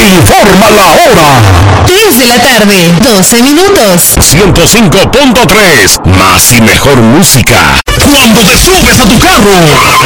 Informa la hora. 3 de la tarde, 12 minutos. 105.3, más y mejor música. Cuando te subes a tu carro,